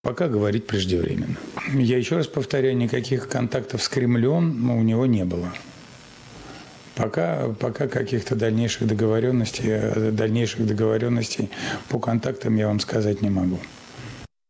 Пока говорить преждевременно. Я еще раз повторяю, никаких контактов с Кремлем у него не было. Пока каких-то дальнейших договоренностей по контактам я вам сказать не могу.